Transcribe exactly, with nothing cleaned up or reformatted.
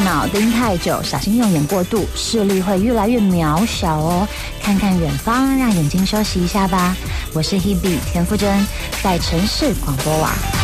脑盯太久，小心用眼过度，视力会越来越渺小哦。看看远方，让眼睛休息一下吧。我是 Hebe 田馥甄，在城市广播网。